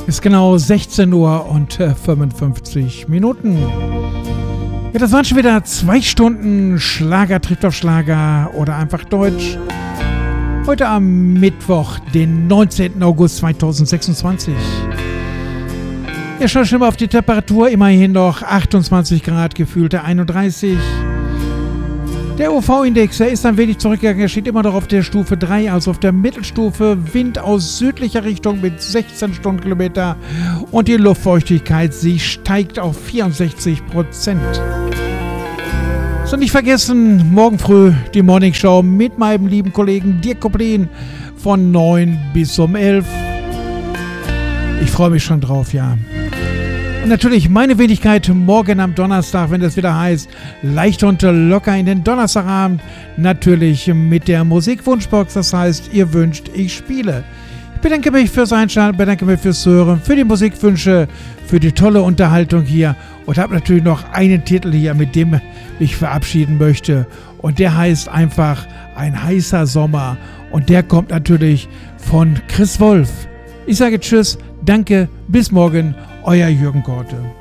Ist genau 16 Uhr und 55 Minuten. Ja, das waren schon wieder 2 Stunden Schlager trifft auf Schlager oder einfach Deutsch. Heute am Mittwoch, den 19. August 2026. Ja, schaut schon mal auf die Temperatur, immerhin noch 28 Grad, gefühlte 31. Der UV-Index, der ist ein wenig zurückgegangen, er steht immer noch auf der Stufe 3, also auf der Mittelstufe. Wind aus südlicher Richtung mit 16 Stundenkilometer und die Luftfeuchtigkeit, sie steigt auf 64%. So, nicht vergessen, morgen früh die Morning Show mit meinem lieben Kollegen Dirk Koplin von 9 bis um 11. Ich freue mich schon drauf, ja. Und natürlich meine Wenigkeit morgen am Donnerstag, wenn es wieder heißt, leicht und locker in den Donnerstagabend. Natürlich mit der Musikwunschbox, das heißt, ihr wünscht, ich spiele. Ich bedanke mich fürs Einschalten, bedanke mich fürs Hören, für die Musikwünsche, für die tolle Unterhaltung hier und habe natürlich noch einen Titel hier, mit dem ich verabschieden möchte. Und der heißt einfach Ein heißer Sommer und der kommt natürlich von Chris Wolf. Ich sage Tschüss, danke, bis morgen. Euer Jürgen Korte.